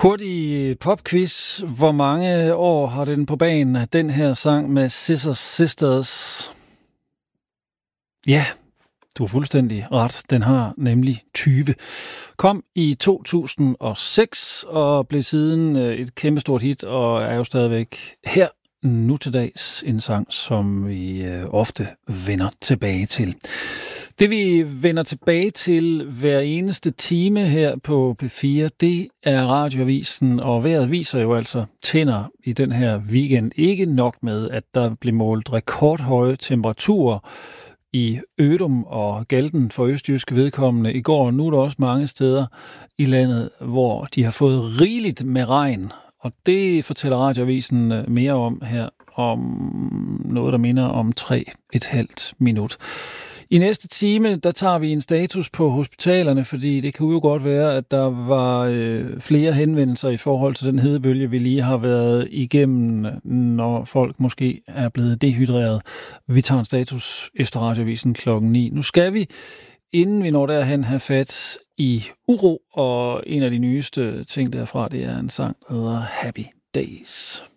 Hurtig popquiz. Hvor mange år har den på banen, den her sang med Scissor Sisters? Ja, du er fuldstændig ret. Den har nemlig 20. Kom i 2006 og blev siden et kæmpestort hit og er jo stadigvæk her nu til dags en sang, som vi ofte vender tilbage til. Det vi vender tilbage til hver eneste time her på P4, det er Radioavisen, og vejret viser jo altså tænder i den her weekend. Ikke nok med, at der blev målt rekordhøje temperaturer i Ødum og Galten for østjyske vedkommende i går. Nu er der også mange steder i landet, hvor de har fået rigeligt med regn, og det fortæller Radioavisen mere om her, om noget, der minder om 3,5 minut. I næste time, der tager vi en status på hospitalerne, fordi det kan jo godt være, at der var flere henvendelser i forhold til den hedebølge, vi lige har været igennem, når folk måske er blevet dehydreret. Vi tager en status efter Radioavisen 9:00. Nu skal vi, inden vi når derhen, have fat i uro, og en af de nyeste ting derfra, det er en sang, der hedder Happy Days.